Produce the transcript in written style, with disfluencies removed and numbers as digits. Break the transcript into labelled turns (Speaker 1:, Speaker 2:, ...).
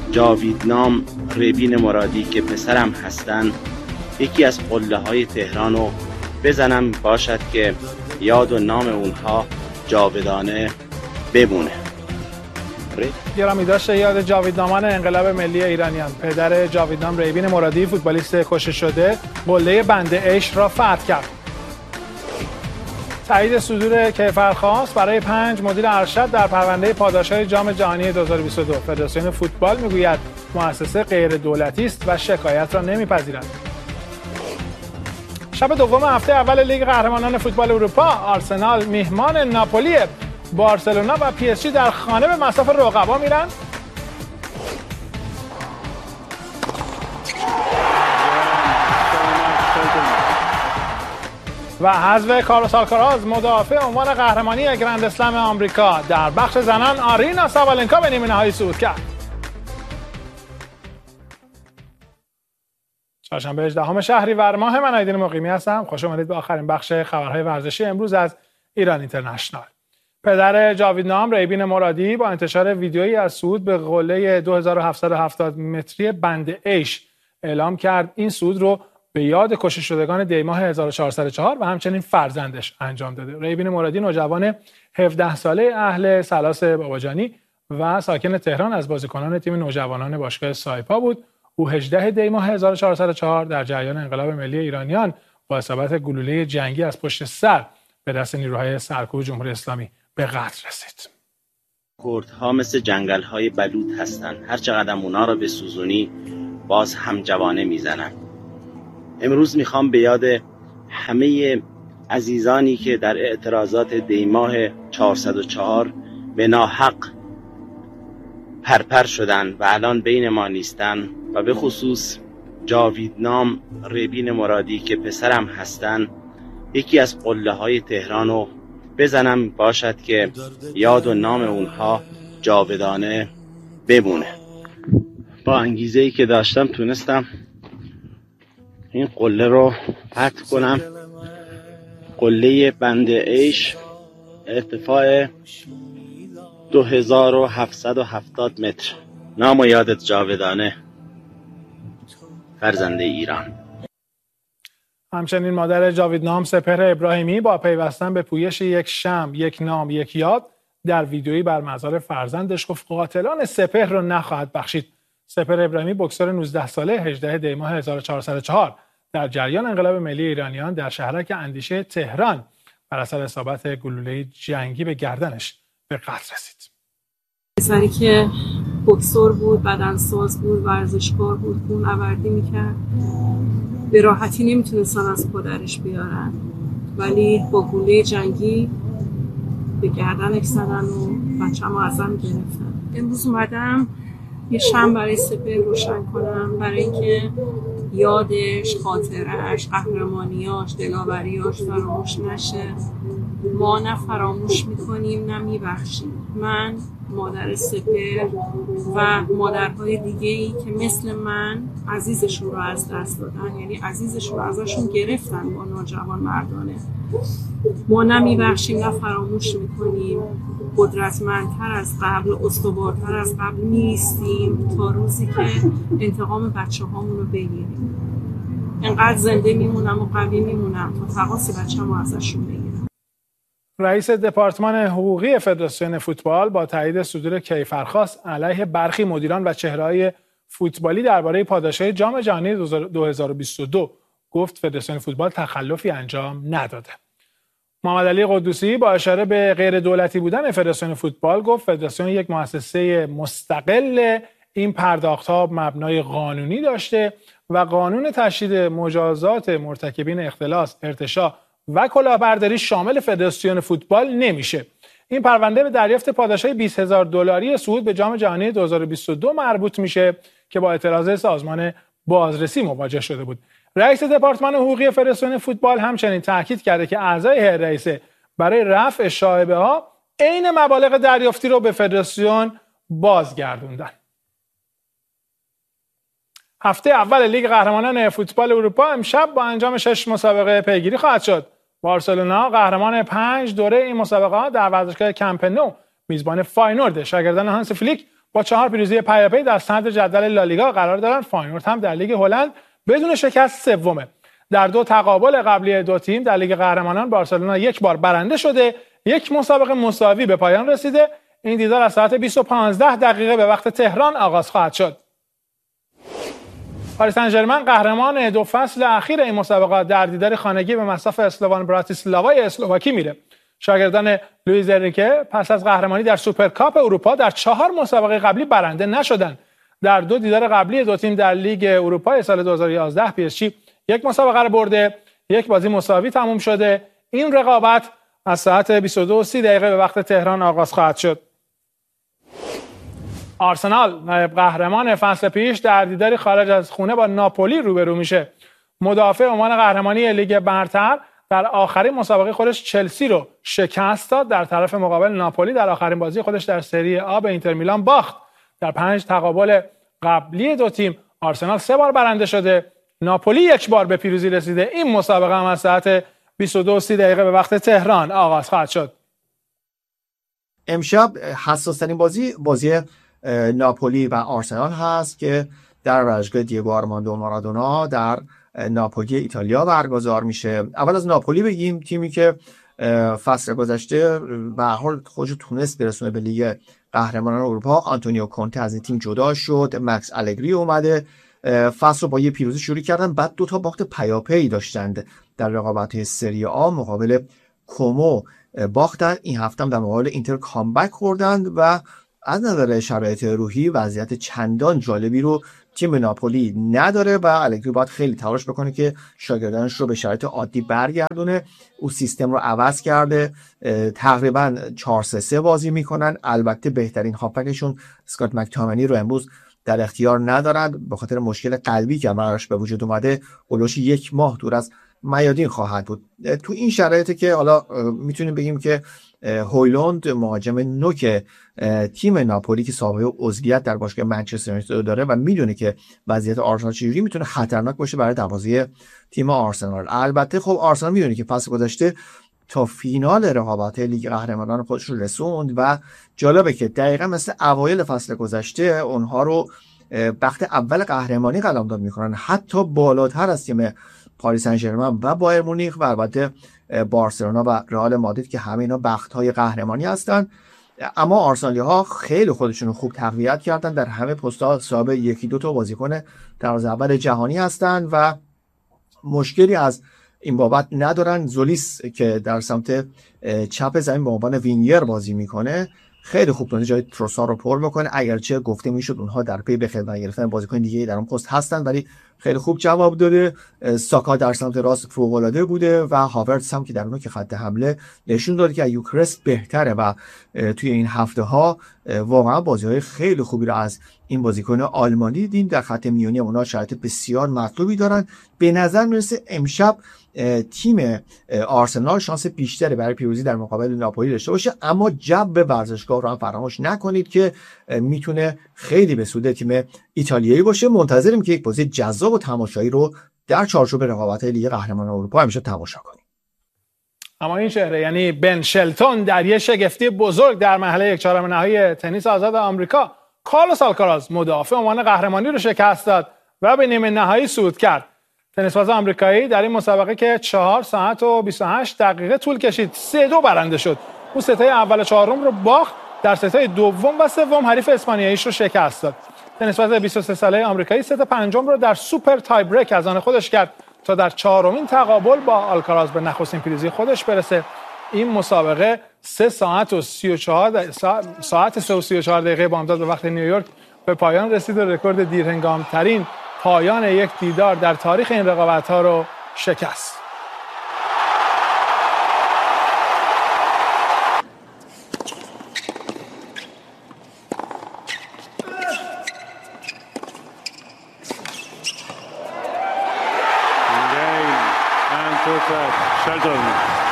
Speaker 1: جاویدنام، ریبین مرادی که پسرم هستن، یکی از قله‌های تهران رو بزنم باشد که یاد و نام اونها جاودانه بمونه.
Speaker 2: گرامی داشته یاد جاویدنامان انقلاب ملی ایرانیان، پدر جاویدنام ریبین مرادی فوتبالیست کشته شده قله بند عیش را فتح کرد. تایید صدور کیفرخواست برای 5 مدیر ارشد در پرونده پاداش‌های جام جهانی 2022. فدراسیون فوتبال میگوید مؤسسه غیر دولتی است و شکایت را نمیپذیرد. شب دوم هفته اول لیگ قهرمانان فوتبال اروپا، آرسنال میهمان ناپولی، بارسلونا و پی اس جی در خانه به مصاف رقبا میرن. و حذف کارلوس آلکاراز مدافع عنوان قهرمانی گرند اسلم آمریکا. در بخش زنان آرینا سابالنکا به نیمه نهایی صعود کرد. چهارشنبه 18 شهریور ماه، من آیدین مقیمی هستم. خوش آمدید به آخرین بخش خبرهای ورزشی امروز از ایران اینترنشنال. پدر جاویدنام ریبین مرادی با انتشار ویدیویی از صعود به قله 2770 متری بند عیش اعلام کرد این صعود رو به یاد کشته شدگان دیماه 1404 و همچنین فرزندش انجام داده. ریبین مرادی نوجوان 17 ساله اهل سلاس باباجانی و ساکن تهران از بازیکنان تیم نوجوانان باشگاه سایپا بود. او 18 دی ماه 1404 در جریان انقلاب ملی ایرانیان با اصابت گلوله جنگی از پشت سر به دست نیروهای سرکوب جمهوری اسلامی به قتل رسید.
Speaker 1: کردها مثل جنگل‌های بلوط هستن، هر چقدر اونا رو بسوزونی باز هم جوانه میزنن. امروز میخوام به یاد همه عزیزانی که در اعتراضات دیماه 404 به ناحق پرپر شدن و الان بین ما نیستن و به خصوص جاویدنام، ریبین مرادی که پسرم هستن، یکی از قله‌های تهران رو بزنم باشد که یاد و نام اونها جاودانه بمونه. با انگیزه‌ای که داشتم تونستم این قله رو فتح کنم. قله بند عیش ارتفاع 2770 متر. نام و یادت جاودانه، فرزند ایران.
Speaker 2: همچنین مادر جاویدنام سپهر ابراهیمی با پیوستن به پویش یک شمع، یک نام، یک یاد در ویدیویی بر مزار فرزندش گفت قاتلان سپهر رو نخواهد بخشید. سپهر ابراهیمی بکسور 19 ساله 18 دی ماه 1404 در جریان انقلاب ملی ایرانیان در شهرک اندیشه تهران بر اثر اصابت گلوله جنگی به گردنش به قتل رسید.
Speaker 3: پسری که بکسور بود، بدنساز بود، ورزشکار بود، کوهنوردی میکرد، به راحتی نمیتونستن از پدرش بیارن، ولی با گلوله جنگی به گردنش زدن و بچه‌مو ازم گرفتن. امروز اومدم یه شمع برای سپهر روشن کنم، برای اینکه یادش، خاطرش، قهرمانیاش، دلاوریاش فراموش نشه. ما نه فراموش میکنیم نه میبخشیم. من، مادر سپهر و مادرهای دیگه‌ای که مثل من عزیزشون رو از دست دادن، یعنی عزیزشون رو ازشون گرفتن با ناجوان مردانه، ما نه میبخشیم نه فراموش میکنیم. قدرتمندتر از قبل، استوارتر از قبل نیستیم تا روزی که انتقام بچه هامون رو بگیریم. انقدر زنده میمونم و قوی میمونم تا تقاصی بچه همو ازشون بگیرم.
Speaker 2: رئیس دپارتمان حقوقی فدراسیون فوتبال با تایید صدور کیفرخواست علیه برخی مدیران و چهره‌های فوتبالی درباره پاداش‌های جام جهانی 2022 گفت فدراسیون فوتبال تخلفی انجام نداده. محمد علی قدوسی با اشاره به غیر دولتی بودن فدراسیون فوتبال گفت فدراسیون یک مؤسسه مستقل، این پرداخت‌ها مبنای قانونی داشته و قانون تشدید مجازات مرتکبین اختلاس، ارتشاء و کلاهبرداری شامل فدراسیون فوتبال نمیشه. این پرونده به دریافت پاداش‌های $20,000 صعود به جام جهانی 2022 مربوط میشه که با اعتراض سازمان بازرسی مواجه شده بود. رئیس دپارتمان حقوقی فدراسیون فوتبال همچنین تاکید کرده که اعضای هیئت رئیسه برای رفع شایبه‌ها عین مبالغ دریافتی رو به فدراسیون بازگردوندن. هفته اول لیگ قهرمانان فوتبال اروپا امشب با انجام 6 مسابقه پیگیری خواهد شد. بارسلونا قهرمان 5 دوره این مسابقات در ورزشگاه کمپ نو میزبان فاینورد شاگردان هانس فلیک با 4 پیروزی پیاپی در صدر جدول لالیگا قرار دارند. فاینورد هم در لیگ هلند بدون شکست سومه. در 2 تقابل قبلی دو تیم در لیگ قهرمانان بارسلونا 1 بار برنده شده، 1 مسابقه مساوی به پایان رسیده. این دیدار از ساعت 20:15 به وقت تهران آغاز خواهد شد. پاریس سن ژرمن قهرمان 2 فصل اخیر این مسابقات در دیدار خانگی به مصاف اسلوان براتیسلاوای اسلواکی میره. شاگردان لوئیز انریکه پس از قهرمانی در سوپرکاپ اروپا در 4 مسابقه قبلی برنده نشدند. در 2 دیدار قبلی دو تیم در لیگ اروپا سال 2011 پی اس جی 1 مسابقه رو برده، 1 بازی مساوی تموم شده. این رقابت از ساعت 22:30 به وقت تهران آغاز خواهد شد. آرسنال نایب قهرمان فصل پیش در دیداری خارج از خونه با ناپولی روبرو میشه. مدافع عنوان قهرمانی لیگ برتر در آخرین مسابقه خودش چلسی رو شکست داد. در طرف مقابل ناپولی در آخرین بازی خودش در سری آ به اینتر میلان باخت. در 5 تقابل قبلی دو تیم آرسنال 3 بار برنده شده، ناپولی 1 بار به پیروزی رسیده. این مسابقه هم از ساعت 22:30 به وقت تهران آغاز خواهد شد.
Speaker 4: امشب حساس‌ترین بازی ناپولی و آرسنال هست که در ورزشگاه دیگو آرماندو مارادونا در ناپولی ایتالیا برگزار میشه. اول از ناپولی بگیم، تیمی که فصل گذشته به هر حال خودش تونست برسونه به لیگ قهرمانان اروپا. آنتونیو کونته از این تیم جدا شد، مکس الگری اومده. فصل رو با یه پیروزی شروع کردن، بعد 2 تا باخت پیاپی داشتند در رقابت سری آ مقابل کومو باختن. این هفته هم در مقابل اینتر کامبک خوردند و از نظر شرایط روحی وضعیت چندان جالبی رو تیم ناپولی نداره و الگری باید خیلی تلاش بکنه که شاگردانش رو به شرایط عادی برگردونه. او سیستم رو عوض کرده، تقریبا 4-3-3 بازی میکنن. البته بهترین هافبکشون اسکات مکتامنی رو امروز در اختیار ندارند به خاطر مشکل قلبی که براش به وجود اومده. اولش 1 ماه دور از میادین خواهد بود. تو این شرایطی که حالا میتونیم بگیم که هویلوند مهاجم نوک تیم ناپولی که سابقه عضویت در باشگاه منچستر یونایتد داره و میدونه که وضعیت آرسنال چجوری میتونه خطرناک باشه برای دروازه تیم آرسنال. البته خب آرسنال میدونه که فصل گذشته تا فینال رقابت لیگ قهرمانان خودش رو رسوند و جالبه که دقیقاً مثل اوایل فصل گذشته اونها رو بخت اول قهرمانی قلمداد میکنن، حتی بالاتر از تیم پاریس سن ژرمن و بایر مونیخ و البته بارسلونا و رئال مادرید که همه اینا بخت‌های قهرمانی هستن. اما آرسنالی‌ها خیلی خودشون رو خوب تقویت کردن، در همه پست‌ها صاحب 1-2 تا بازیکن دروازه اول جهانی هستن و مشکلی از این بابت ندارن. زولیس که در سمت چپ زمین به عنوان وینگر بازی میکنه خیلی خوب تونه جای تروسار رو پر میکنه، اگرچه گفته میشد اونها در پی به خدمت گرفتن بازیکن دیگه در اون پست هستن، ولی خیلی خوب جواب داده. ساکا در سمت راست فوق‌العاده بوده و هاورتس هم که در نوک خط حمله نشون داده که یوکرس بهتره و توی این هفته ها واقعا بازی‌های خیلی خوبی رو از این بازیکن آلمانی دیدیم. در خط میانی اونها شرایط بسیار مطلوبی دارن. به نظر میرسه امشب تیم آرسنال شانس بیشتری برای پیروزی در مقابل ناپولی داشته باشه، اما جو ورزشگاه رو هم فراموش نکنید که میتونه خیلی به سود تیم ایتالیایی باشه. منتظریم که یک بازی جذاب و تماشایی رو در چارچوب رقابت لیگ قهرمانان اروپا همیشه تماشا کنیم.
Speaker 2: اما این چهره یعنی بن شلتون در یک شگفتی بزرگ در مرحله 1/4 نهایی تنیس آزاد آمریکا کارلوس آلکاراز مدافع عنوان قهرمانی رو شکست داد و به نیمه نهایی صعود کرد. تنیسباز آمریکایی در این مسابقه که 4 ساعت و 28 دقیقه طول کشید 3-2 برنده شد. او ستای اول و چهارم رو باخت، در ستای دوم و سوم حریف اسپانیاییش رو شکست داد. تنیسباز 23 ساله آمریکایی ست پنجم رو در سوپر تای بریک از آن خودش کرد تا در 4مین تقابل با آلکاراز به نخستین پیروزی خودش برسه. این مسابقه 3 ساعت و 34 دقیقه بامداد به وقت نیویورک به پایان رسید و رکورد دیرهنگام‌ترین پایان یک دیدار در تاریخ این رقابت‌ها رو شکست.
Speaker 5: Shelton.